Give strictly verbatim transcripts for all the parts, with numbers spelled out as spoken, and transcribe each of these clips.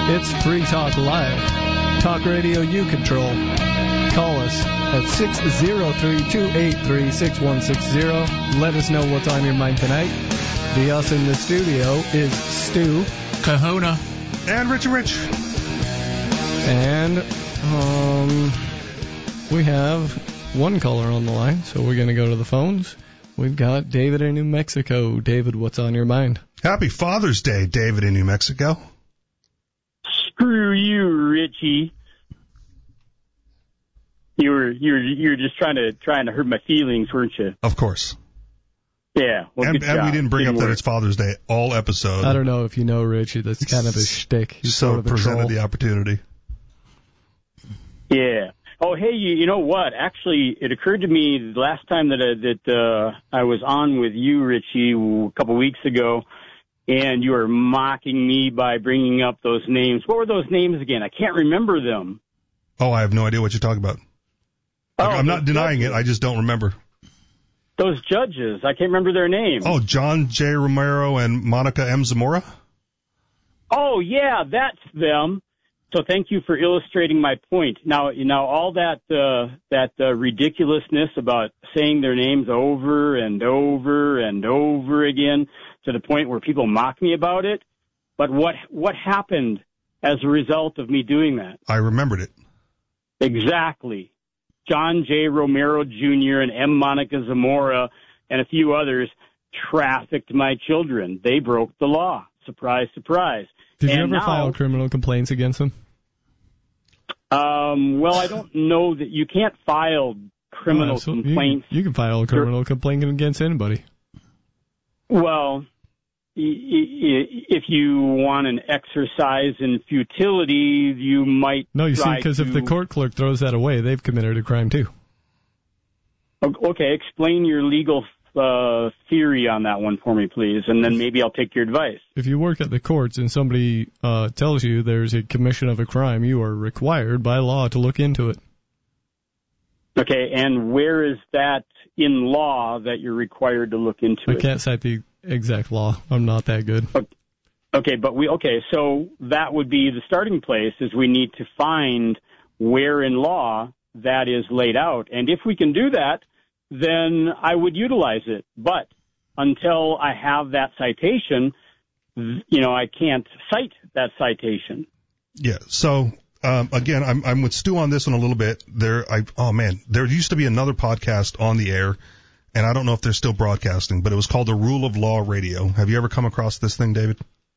It's Free Talk Live. Talk radio you control. Call us at six oh three, two eight three, six one six zero. Let us know what's on your mind tonight. The us in the studio is Stu, Kahuna, and Richie Rich. And um, we have one caller on the line, so we're going to go to the phones. We've got David in New Mexico. David, what's on your mind? Happy Father's Day, David in New Mexico. Screw you, Richie. You were you were you were just trying to trying to hurt my feelings, weren't you? Of course. Yeah. Well, and, good and job. we didn't bring didn't up work. that it's Father's Day all episode. I don't know if you know Richie. That's kind of his shtick. He's so sort of a presented troll. the opportunity. Yeah. Oh, hey, you, you know what? Actually, it occurred to me the last time that I, that uh, I was on with you, Richie, a couple weeks ago, and you were mocking me by bringing up those names. What were those names again? I can't remember them. Oh, I have no idea what you're talking about. Oh, I'm not denying judges. it. I just don't remember. Those judges. I can't remember their names. Oh, John J. Romero and Monica M. Zamora? Oh, yeah, that's them. So thank you for illustrating my point. Now, you know, all that uh, that uh, ridiculousness about saying their names over and over and over again to the point where people mock me about it. But what what happened as a result of me doing that? I remembered it. Exactly. John J. Romero Junior and M. Monica Zamora and a few others trafficked my children. They broke the law. Surprise, surprise. Did you and ever now, file criminal complaints against them? Um, well, I don't know that you can't file criminal oh, complaints. You, you can file a criminal complaint against anybody. Well, if you want an exercise in futility, you might. No, you see, try because to... if the court clerk throws that away, they've committed a crime too. Okay, explain your legal uh, theory on that one for me, please, and then maybe I'll take your advice. If you work at the courts and somebody uh, tells you there's a commission of a crime, you are required by law to look into it. Okay, and where is that in law that you're required to look into I it? I can't cite the exact law. I'm not that good. Okay, but we okay, so that would be the starting place is we need to find where in law that is laid out. And if we can do that, then I would utilize it. But until I have that citation, you know, I can't cite that citation. Yeah, so um, again, I'm I'm with Stu on this one a little bit. There, I oh man, there used to be another podcast on the air, and I don't know if they're still broadcasting, but it was called the Rule of Law Radio. Have you ever come across this thing, David?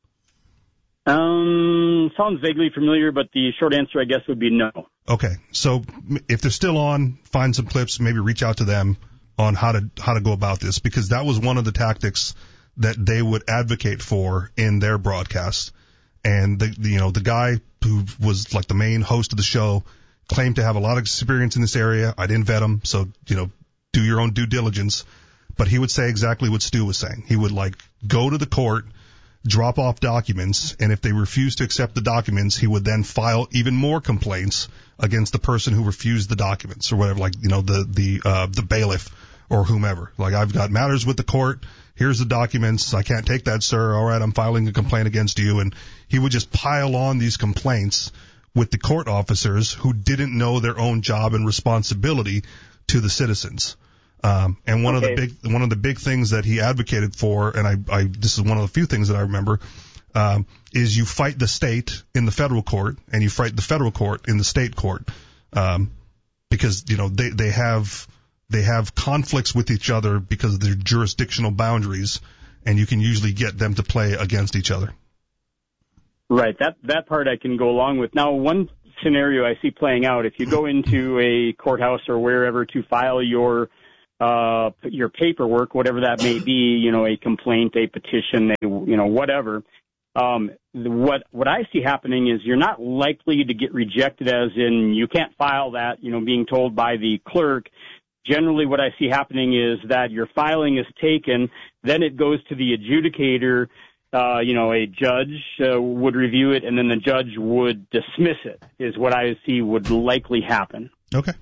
Um, sounds vaguely familiar, but the short answer, I guess, would be no. Okay, so if they're still on, find some clips, maybe reach out to them on how to how to go about this, because that was one of the tactics that they would advocate for in their broadcast. And the, the you know the guy who was like the main host of the show claimed to have a lot of experience in this area. I didn't vet him, so you know do your own due diligence. But he would say exactly what Stu was saying. He would like go to the court, drop off documents, and if they refused to accept the documents, he would then file even more complaints against the person who refused the documents or whatever, like, you know, the, the, uh, the bailiff or whomever. Like, I've got matters with the court. Here's the documents. I can't take that, sir. All right, I'm filing a complaint against you. And he would just pile on these complaints with the court officers who didn't know their own job and responsibility to the citizens. Um, and one okay. of the big, one of the big things that he advocated for, and I, I, this is one of the few things that I remember, um, is you fight the state in the federal court and you fight the federal court in the state court, um, because, you know, they, they have, they have conflicts with each other because of their jurisdictional boundaries, and you can usually get them to play against each other. Right. That, that part I can go along with. Now, one scenario I see playing out, if you go into a courthouse or wherever to file your Uh, your paperwork, whatever that may be, you know, a complaint, a petition, a, you know, whatever. Um, what what I see happening is you're not likely to get rejected, as in you can't file that, you know, being told by the clerk. Generally, what I see happening is that your filing is taken, then it goes to the adjudicator. Uh, you know, a judge uh, would review it, and then the judge would dismiss it. Is what I see would likely happen. Okay.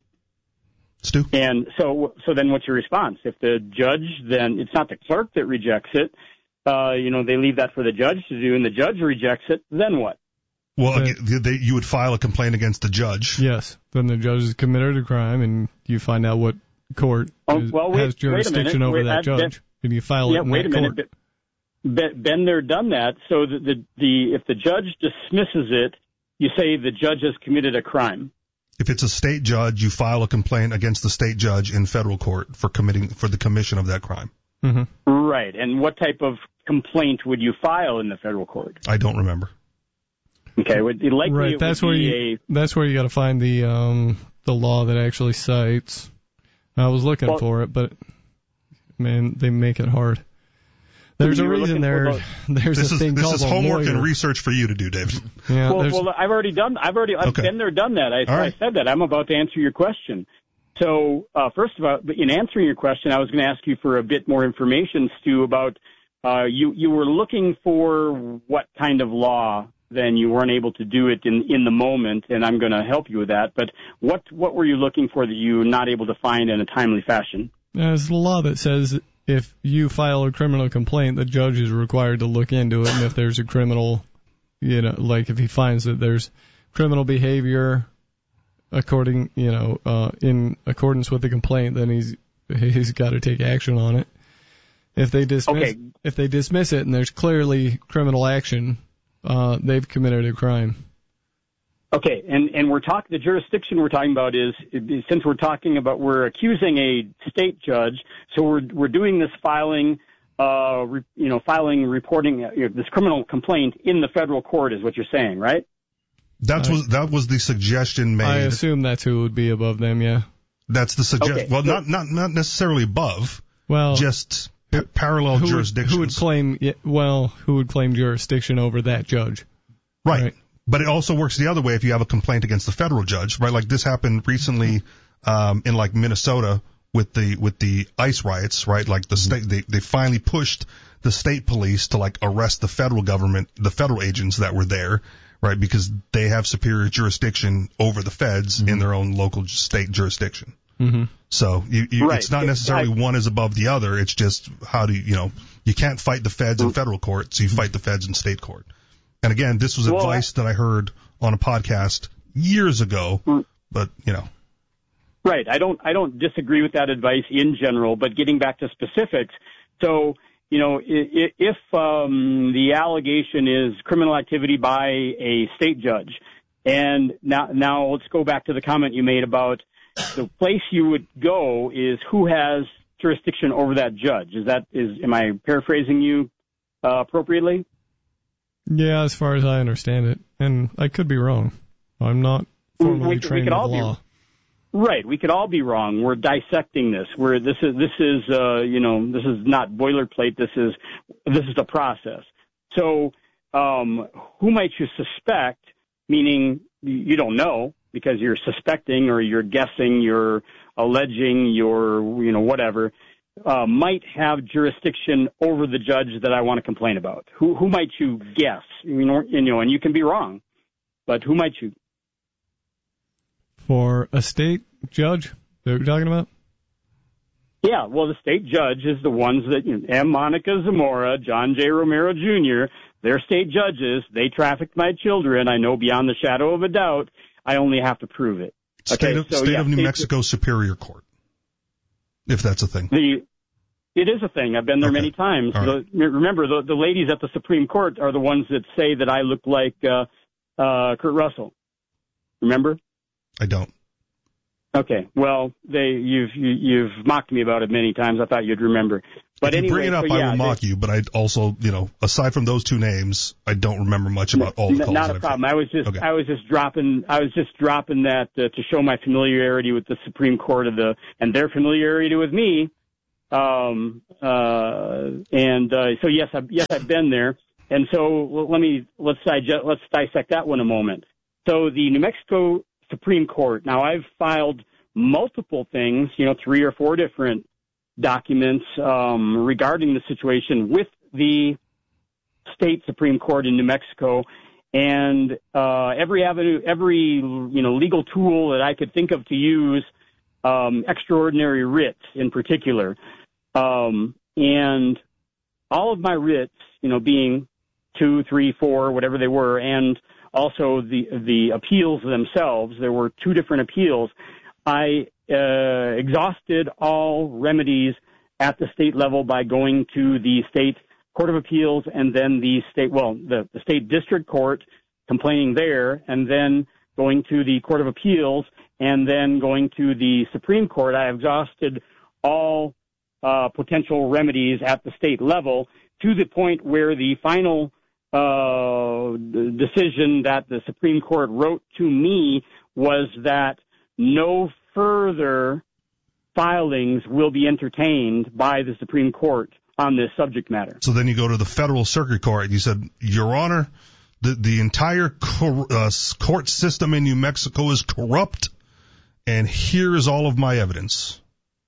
Stu? And so, so then what's your response? If the judge, then it's not the clerk that rejects it. Uh, you know, they leave that for the judge to do, and the judge rejects it. Then what? Well, That- again, they, you would file a complaint against the judge. Yes. Then the judge has committed a crime, and you find out what court Oh, is, well, wait- has jurisdiction wait a minute. over Wait, that I- judge, that- and you file Yeah, it in wait that a minute. court. Be- Been there, done that. So the, the the if the judge dismisses it, you say the judge has committed a crime. If it's a state judge, you file a complaint against the state judge in federal court for committing for the commission of that crime. Mm-hmm. Right. And what type of complaint would you file in the federal court? I don't remember. Okay. Would, likely Right. it That's would where be you. a, That's where you got to find the um the law that actually cites. I was looking Well- for it, but man, they make it hard. There's You a were reason looking there. for There's This a is thing this called is a homework lawyer. and research for you to do, David. Yeah. well, there's- well, I've already done. I've already. I've Okay. been there, done that. I, All right. I said that. I'm about to answer your question. So, uh, first of all, in answering your question, I was going to ask you for a bit more information, Stu, about uh, you. You were looking for what kind of law? Then you weren't able to do it in in the moment, and I'm going to help you with that. But what what were you looking for that you were not able to find in a timely fashion? There's a law that says if you file a criminal complaint, the judge is required to look into it, and if there's a criminal, you know, like if he finds that there's criminal behavior according, you know, uh, in accordance with the complaint, then he's he's got to take action on it. If they dismiss Okay. if they dismiss it and there's clearly criminal action, uh, they've committed a crime. Okay, and, and we're talking, the jurisdiction we're talking about is, since we're talking about, we're accusing a state judge, so we're, we're doing this filing, uh, re, you know, filing, reporting, uh, you know, this criminal complaint in the federal court is what you're saying, right? That I- was that was the suggestion I made. assume that's who would be above them, yeah. That's the suggestion. Okay, well, so- not not not necessarily above, Well, just pa- parallel who would, jurisdictions. who would claim, yeah, well, who would claim jurisdiction over that judge? Right. Right. But it also works the other way if you have a complaint against the federal judge, right? Like this happened recently um, in like Minnesota with the with the ICE riots, right? Like the state, they they finally pushed the state police to like arrest the federal government, the federal agents that were there, right? Because they have superior jurisdiction over the feds in their own local state jurisdiction. Mm-hmm. So you, you, Right. it's not necessarily one is above the other. It's just how do you, you know, you can't fight the feds in federal court, so you fight the feds in state court. And again, this was Well, advice that I heard on a podcast years ago, but you know. Right. I don't I don't disagree with that advice in general, but getting back to specifics. So, you know, if, if um, the allegation is criminal activity by a state judge, and now now let's go back to the comment you made about the place you would go is who has jurisdiction over that judge. Is that is am I paraphrasing you uh, appropriately? Yeah, as far as I understand it, and I could be wrong. I'm not formally We- we trained could in all the be- law. Right. We could all be wrong. We're dissecting this. We're this is this is uh, you know this is not boilerplate. This is this is the process. So um, who might you suspect? Meaning you don't know because you're suspecting or you're guessing, you're alleging, you're you know whatever uh, might have jurisdiction over the judge that I want to complain about. Who who might you guess? You know, you know, and you can be wrong, but who might you? For a state judge, is that what you're talking about? Yeah, well, the state judge is the ones that, you know, M. Monica Zamora, John J. Romero Junior, they're state judges. They trafficked my children. I know beyond the shadow of a doubt. I only have to prove it. State, Okay, of, so, State yeah, of New state- Mexico Superior Court, if that's a thing. The It is a thing. I've been there Okay. many times. All right. The, remember, the, the ladies at the Supreme Court are the ones that say that I look like uh, uh, Kurt Russell. Remember? I don't. Okay. Well, they you've you, you've mocked me about it many times. I thought you'd remember. But if you anyway, bring it up, so, I yeah, will mock they- you, but I also, you know, aside from those two names, I don't remember much about all the N- calls. Not that a I've problem. taken. I was just Okay. I was just dropping I was just dropping that uh, to show my familiarity with the Supreme Court of the and their familiarity with me. Um, uh, and uh, so yes, I, yes, I've been there. And so well, let me let's digest, let's dissect that one a moment. So the New Mexico Supreme Court. Now I've filed multiple things, you know, three or four different documents um, regarding the situation with the state Supreme Court in New Mexico, and uh, every avenue, every you know legal tool that I could think of to use, um, extraordinary writs in particular, um, and all of my writs, you know, being two, three, four, whatever they were, and also the the appeals themselves. There were two different appeals. I uh, exhausted all remedies at the state level by going to the state court of appeals and then the state, well, the, the state district court, complaining there, and then going to the court of appeals, and then going to the Supreme Court. I exhausted all uh, potential remedies at the state level to the point where the final uh, decision that the Supreme Court wrote to me was that no further filings will be entertained by the Supreme Court on this subject matter. So then you go to the federal circuit court and you said, Your Honor, the, the entire cor- uh, court system in New Mexico is corrupt, and here is all of my evidence.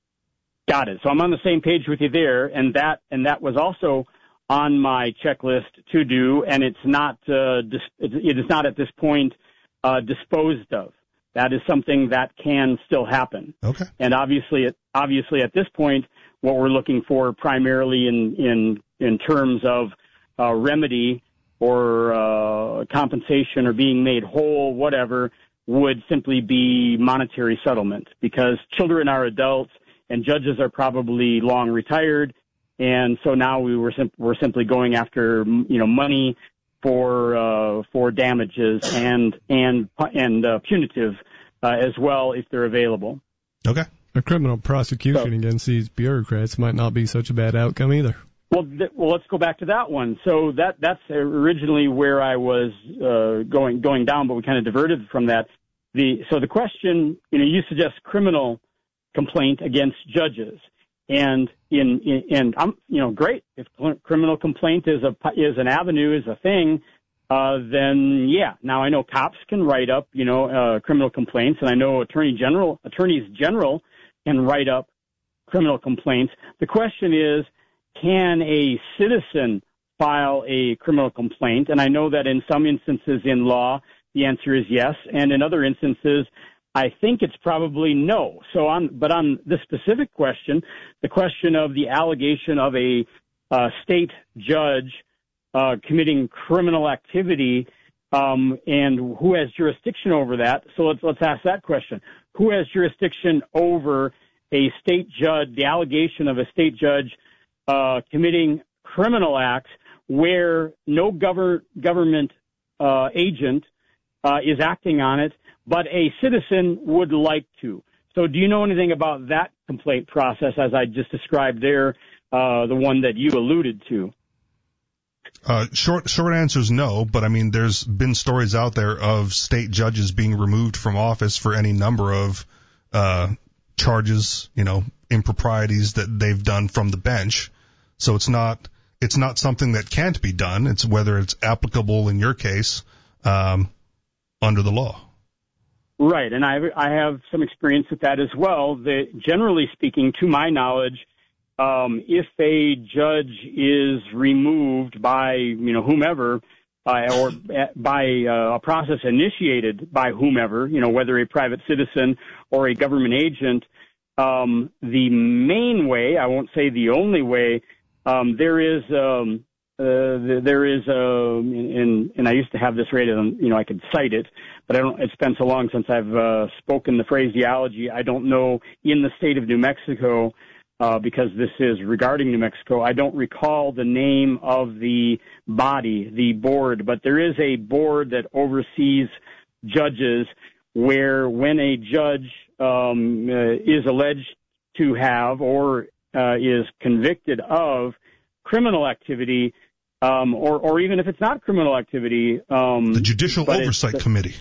Got it. So I'm on the same page with you there, and that and that was also on my checklist to do, and it's not uh, dis- it is not at this point uh, disposed of. That is something that can still happen. Okay. And obviously, it, obviously at this point, what we're looking for primarily in in in terms of uh, remedy or uh, compensation or being made whole, whatever, would simply be monetary settlement, because children are adults and judges are probably long retired, and so now we were sim- we're simply going after you know money for uh, for damages and and and uh, punitive uh, as well if they're available. Okay. A criminal prosecution so, against these bureaucrats might not be such a bad outcome either. Well, th- well, let's go back to that one. So that that's originally where I was uh, going going down, but we kind of diverted from that. The so the question, you know, you suggest criminal complaint against judges, and in, in and I'm you know great if criminal complaint is a is an avenue is a thing, uh, then yeah. Now I know cops can write up you know uh, criminal complaints, and I know attorney general attorneys general can write up criminal complaints. The question is, can a citizen file a criminal complaint? And I know that in some instances in law, the answer is yes, and in other instances, I think it's probably no. So on, but on this specific question, the question of the allegation of a uh, state judge uh, committing criminal activity, um, and who has jurisdiction over that? So let's let's ask that question: who has jurisdiction over a state judge? The allegation of a state judge uh, committing criminal acts where no gover- government uh, agent uh, is acting on it, but a citizen would like to. So do you know anything about that complaint process as I just described there, uh, the one that you alluded to? Uh, short, short answer is no, but I mean, there's been stories out there of state judges being removed from office for any number of, uh, charges, you know, improprieties that they've done from the bench. So it's not, it's not something that can't be done. It's whether it's applicable in your case, um, under the law. Right. And I, I have some experience with that as well. That generally speaking, to my knowledge, Um, if a judge is removed by, you know, whomever, uh, or by uh, a process initiated by whomever, you know, whether a private citizen or a government agent, um, the main way, I won't say the only way, um, there is, um, uh, there is, uh, and, and I used to have this rated on, you know, I could cite it, but I don't, it's been so long since I've uh, spoken the phraseology. I don't know in the state of New Mexico, Uh, because this is regarding New Mexico. I don't recall the name of the body, the board, but there is a board that oversees judges where when a judge um, uh, is alleged to have or uh, is convicted of criminal activity, um, or, or even if it's not criminal activity. Um, the Judicial Oversight the, Committee.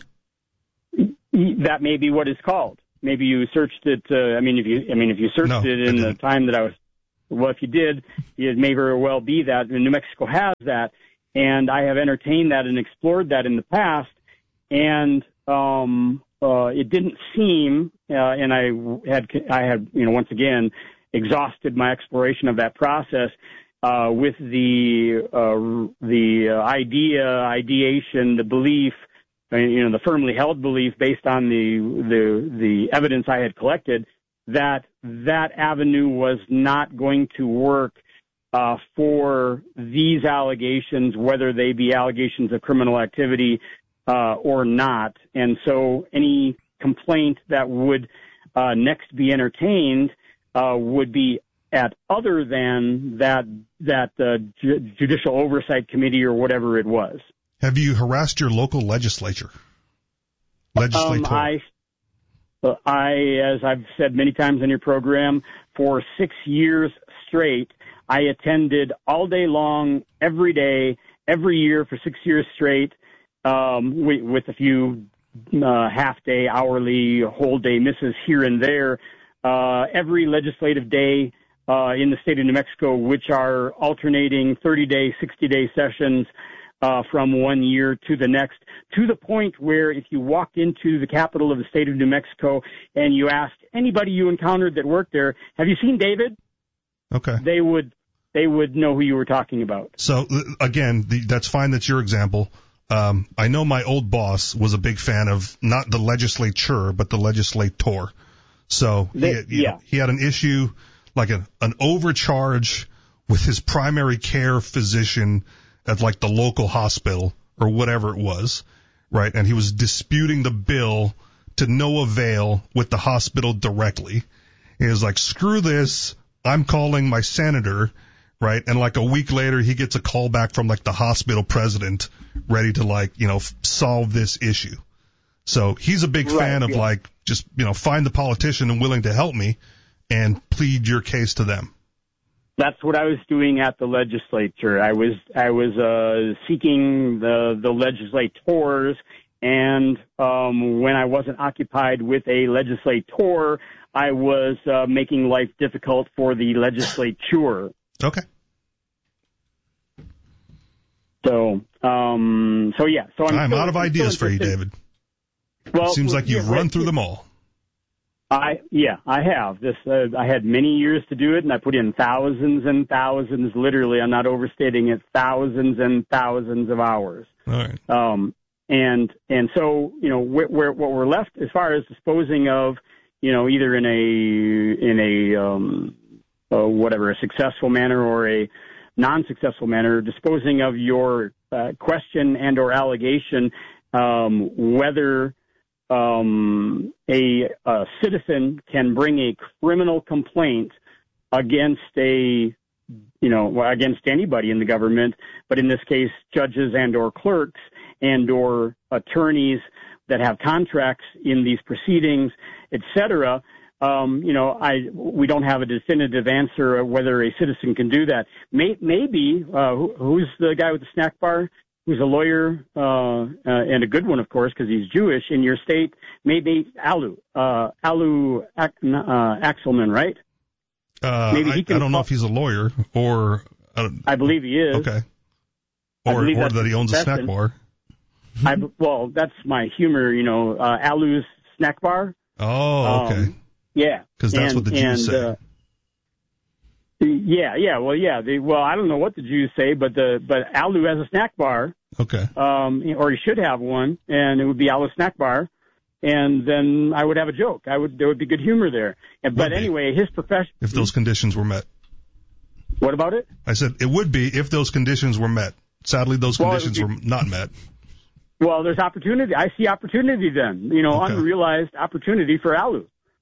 That may be what it's called. Maybe you searched it. Uh, I mean, if you, I mean, if you searched no, it in the time that I was, well, if you did, it may very well be that. And New Mexico has that, and I have entertained that and explored that in the past. And um, uh, it didn't seem, uh, and I had, I had, you know, once again, exhausted my exploration of that process uh, with the uh, the uh, idea, ideation, the belief. You know, the firmly held belief based on the, the, the evidence I had collected that that avenue was not going to work, uh, for these allegations, whether they be allegations of criminal activity, uh, or not. And so any complaint that would uh, next be entertained uh, would be at other than that that uh, Ju- Judicial Oversight Committee or whatever it was. Have you harassed your local legislature? Legislator? Um, I, I, as I've said many times on your program, for six years straight, I attended all day long, every day, every year for six years straight, um, with, with a few uh, half-day, hourly, whole-day misses here and there, uh, every legislative day uh, in the state of New Mexico, which are alternating thirty-day, sixty-day sessions uh, from one year to the next, to the point where if you walked into the capital of the state of New Mexico and you asked anybody you encountered that worked there, have you seen David? Okay. They would they would know who you were talking about. So, again, the, that's fine. That's your example. Um, I know my old boss was a big fan of not the legislature, but the legislator. So he, They, had, you yeah. know, he had an issue, like a, an overcharge with his primary care physician at like the local hospital or whatever it was, right? And he was disputing the bill to no avail with the hospital directly. He was like, screw this. I'm calling my senator, right? And like a week later, he gets a call back from like the hospital president ready to like, you know, f- solve this issue. So he's a big Right, fan of yeah. like, just, you know, find the politician and willing to help me and plead your case to them. That's what I was doing at the legislature. I was I was uh, seeking the the legislators, and um, when I wasn't occupied with a legislator, I was uh, making life difficult for the legislature. Okay. So, um, so yeah. So I'm, I'm still, out of I'm ideas still for you, interested. David. Well, Seems like you've yeah, run right, through yeah. them all. I yeah, I have. This uh, I had many years to do it, and I put in thousands and thousands. Literally, I'm not overstating it. Thousands and thousands of hours. All right. Um, and and so you know where, where what we're left as far as disposing of, you know, either in a in a um, uh, whatever a successful manner or a non-successful manner, disposing of your uh, question and or allegation, um, whether um, a, a citizen can bring a criminal complaint against a, you know, against anybody in the government, but in this case, judges and or clerks and or attorneys that have contracts in these proceedings, et cetera. Um, you know, I we don't have a definitive answer of whether a citizen can do that. May, maybe uh, who, who's the guy with the snack bar? Who's a lawyer uh, uh, and a good one, of course, because he's Jewish in your state? Maybe Alu, uh, Alu Ak- uh, Axelman, right? Uh, Maybe he I, can I don't know call- if he's a lawyer or. Uh, I believe he is. okay. I Or, believe or that's that he owns a his snack profession. bar. I, well, that's my humor, you know. Uh, Alu's snack bar. Oh, okay. Um, yeah, Because that's and, what the Jews and, say. Uh, yeah, yeah. Well, yeah. They, well, I don't know what the Jews say, but the but Alu has a snack bar, Okay. um, or he should have one, and it would be Alu snack bar, and then I would have a joke. I would there would be good humor there. And, but Would be. anyway, his profession. If those conditions were met. What about it? I said it would be if those conditions were met. Sadly, those Well, it would conditions be- were not met. Well, there's opportunity. I see opportunity then. You know, Okay. unrealized opportunity for Alu.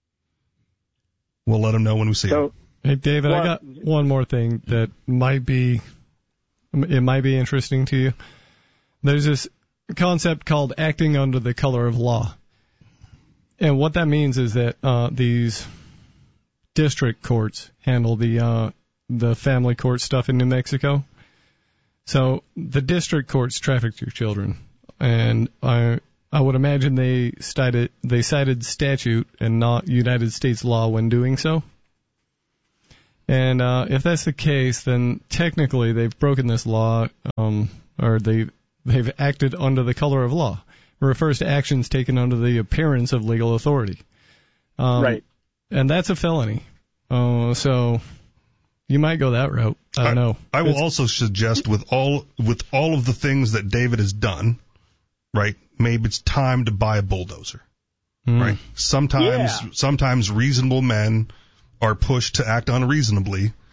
We'll let him know when we see him. So. Hey, David, Well, I got one more thing that might be, it might be interesting to you. There's this concept called acting under the color of law. And what that means is that uh, these district courts handle the uh, the family court stuff in New Mexico. So the district courts trafficked your children. And I I would imagine they cited, they cited statute and not United States law when doing so. And uh, if that's the case, then technically they've broken this law, um, or they they've acted under the color of law. It refers to actions taken under the appearance of legal authority. Um, Right. And that's a felony. Uh, so you might go that route. I don't know. I will It's- also suggest with all with all of the things that David has done, right? Maybe it's time to buy a bulldozer, Mm. right? Sometimes Yeah. sometimes reasonable men are pushed to act unreasonably,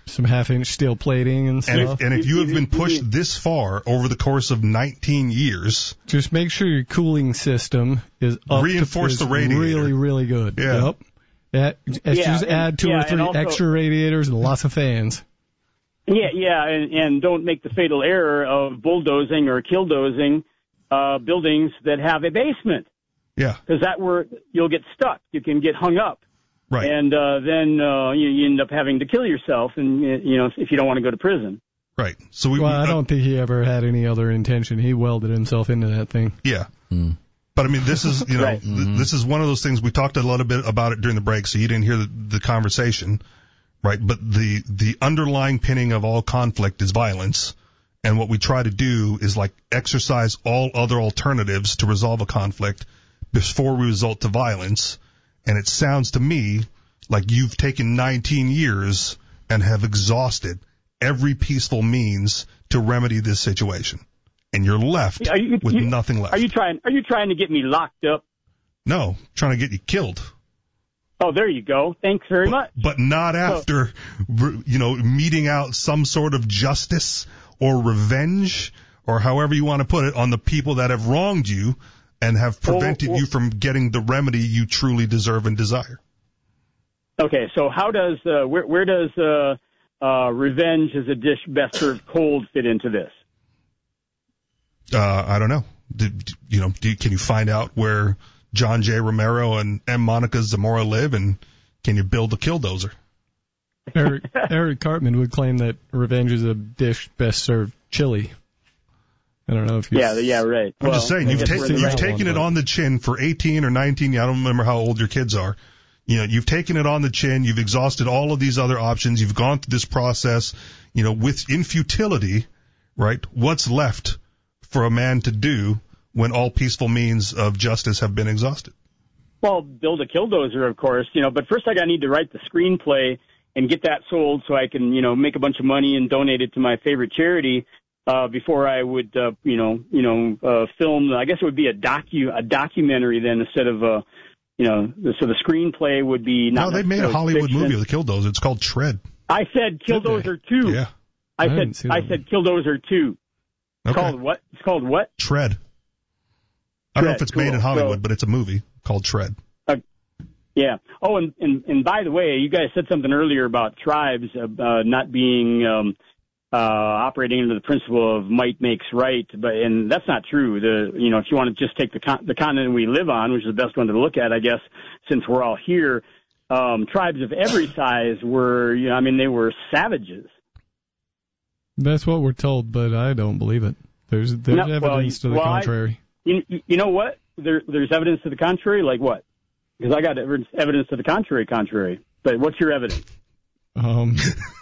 some half-inch steel plating and stuff. And if, and if you have been pushed this far over the course of nineteen years, just make sure your cooling system is up reinforce to, the radiator. Really, really good. Yeah. Yep. That, yeah, just add two yeah, or three also, extra radiators and lots of fans. Yeah, yeah, and, and don't make the fatal error of bulldozing or killdozing uh, buildings that have a basement. Yeah. Because that where you'll get stuck. You can get hung up. Right. And uh, then uh, you, you end up having to kill yourself, and you know if you don't want to go to prison. Right. So we. Well, we, I don't uh, think he ever had any other intention. He welded himself into that thing. Yeah. Mm. But I mean, this is you know Right. th- Mm-hmm. this is one of those things we talked a little bit about it during the break, so you didn't hear the, the conversation, right? But the the underlying pinning of all conflict is violence, and what we try to do is like exercise all other alternatives to resolve a conflict before we resort to violence. And it sounds to me like you've taken nineteen years and have exhausted every peaceful means to remedy this situation. And you're left Are you, with you, nothing left. Are you trying? Are you trying to get me locked up? No, trying to get you killed. Oh, there you go. Thanks very much. But not after, you know, meting out some sort of justice or revenge or however you want to put it on the people that have wronged you and have prevented well, well, you from getting the remedy you truly deserve and desire. Okay, so how does uh, where where does uh, uh, revenge as a dish best served cold fit into this? Uh, I don't know. Did, you know, do, can you find out where John J. Romero and M. Monica Zamora live, and can you build a killdozer? Eric, Eric Cartman would claim that revenge is a dish best served chili. I don't know if you. Yeah, yeah, right. I'm well, just saying, I you've, guess ta- we're in the you've right taken one, it but- on the chin for eighteen or nineteen. I don't remember how old your kids are. You know, you've taken it on the chin. You've exhausted all of these other options. You've gone through this process, you know, with in futility, right? What's left for a man to do when all peaceful means of justice have been exhausted? Well, build a killdozer, of course, you know, but first I need to write the screenplay and get that sold so I can, you know, make a bunch of money and donate it to my favorite charity uh, before I would, uh, you know, you know, uh, film. I guess it would be a docu, a documentary then instead of a, you know, so the screenplay would be not. No, they made a Hollywood fiction. movie of the Killdozer. It's called Shred. I said Killdozer two. Yeah. I, I didn't see said I that said Killdozer two. It's Okay. called what? It's called what? Shred. I don't know Shred, if it's cool. made in Hollywood, So- but it's a movie called Shred. Yeah. Oh, and, and, and by the way, you guys said something earlier about tribes uh, not being um, uh, operating under the principle of might makes right, but and that's not true. The you know if you want to just take the con- the continent we live on, which is the best one to look at, I guess, since we're all here, um, tribes of every size were you know I mean they were savages. That's what we're told, but I don't believe it. There's there's No, well, evidence to the well, I- contrary. You, you know what? There, there's evidence to the contrary. Like what? Because I got evidence evidence to the contrary. Contrary. But what's your evidence? Um,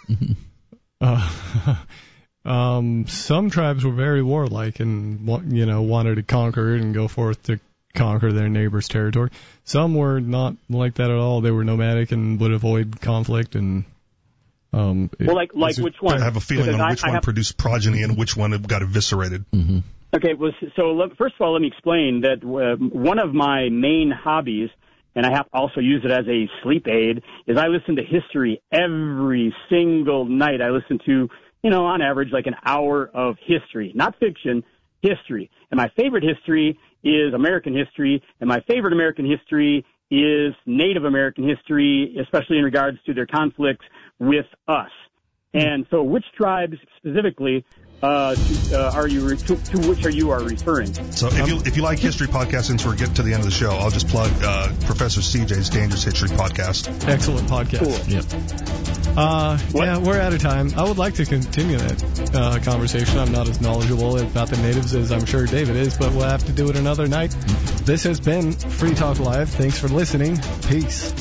uh, um, some tribes were very warlike and wa- you know wanted to conquer and go forth to conquer their neighbor's territory. Some were not like that at all. They were nomadic and would avoid conflict and. Um, it- Well, like like it's- which one? I have a feeling Because on I- which I one have- produced progeny and which one got eviscerated. Mm-hmm. Okay, well, so let, first of all, let me explain that uh, one of my main hobbies, and I have also used it as a sleep aid, is I listen to history every single night. I listen to, you know, on average, like an hour of history, not fiction, history. And my favorite history is American history, and my favorite American history is Native American history, especially in regards to their conflicts with us. And so which tribes specifically uh, to, uh, are you re- to, to which are you are referring? So if you if you like history podcasts, since we're getting to the end of the show, I'll just plug uh, Professor C J's Dangerous History Podcast. Excellent podcast. Cool. Yep. Uh, What? yeah, we're out of time. I would like to continue that uh, conversation. I'm not as knowledgeable about the natives as I'm sure David is, but we'll have to do it another night. This has been Free Talk Live. Thanks for listening. Peace.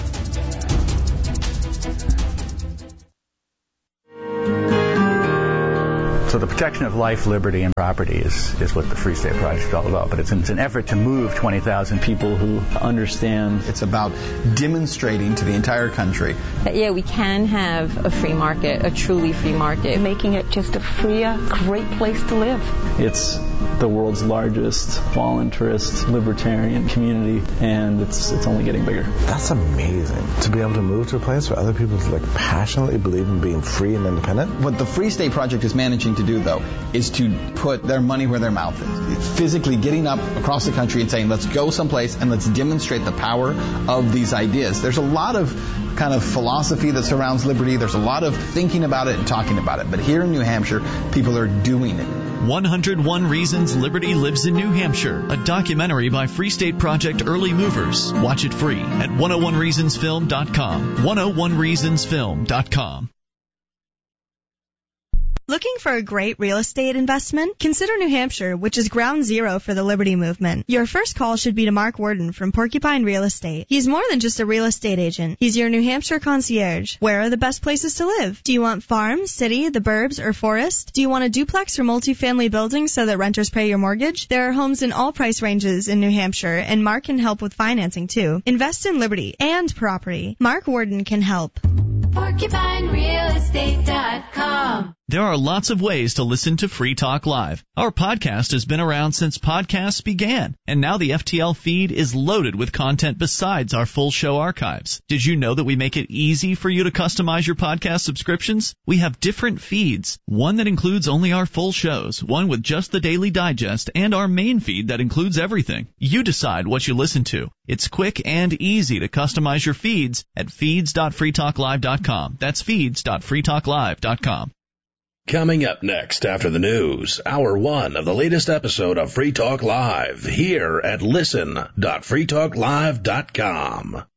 So the protection of life, liberty, and property is, is what the Free State Project is all about. But it's an, it's an effort to move twenty thousand people who understand. It's about demonstrating to the entire country. That, yeah, we can have a free market, a truly free market. Making it just a freer, great place to live. It's the world's largest voluntarist libertarian community, and it's it's only getting bigger. That's amazing, to be able to move to a place where other people like passionately believe in being free and independent. What the Free State Project is managing to do, though, is to put their money where their mouth is. It's physically getting up across the country and saying, let's go someplace and let's demonstrate the power of these ideas. There's a lot of kind of philosophy that surrounds liberty. There's a lot of thinking about it and talking about it. But here in New Hampshire, people are doing it. one hundred one Reasons Liberty Lives in New Hampshire, a documentary by Free State Project Early Movers. Watch it free at one oh one reasons film dot com. one oh one reasons film dot com. Looking for a great real estate investment? Consider New Hampshire, which is ground zero for the Liberty Movement. Your first call should be to Mark Worden from Porcupine Real Estate. He's more than just a real estate agent. He's your New Hampshire concierge. Where are the best places to live? Do you want farm, city, the burbs, or forest? Do you want a duplex or multifamily building so that renters pay your mortgage? There are homes in all price ranges in New Hampshire, and Mark can help with financing too. Invest in liberty and property. Mark Worden can help. Porcupine Real Estate dot com. There are lots of ways to listen to Free Talk Live. Our podcast has been around since podcasts began, and now the F T L feed is loaded with content besides our full show archives. Did you know that we make it easy for you to customize your podcast subscriptions? We have different feeds, one that includes only our full shows, one with just the Daily Digest, and our main feed that includes everything. You decide what you listen to. It's quick and easy to customize your feeds at feeds dot free talk live dot com. That's feeds dot free talk live dot com. Coming up next after the news, hour one of the latest episode of Free Talk Live here at listen dot free talk live dot com.